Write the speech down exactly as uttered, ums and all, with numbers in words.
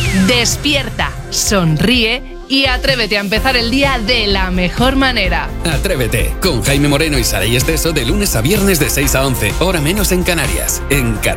Despierta, sonríe y atrévete a empezar el día de la mejor manera. Atrévete, con Jaime Moreno y Saray Esteso de lunes a viernes de seis a once, hora menos en Canarias, en Canarias.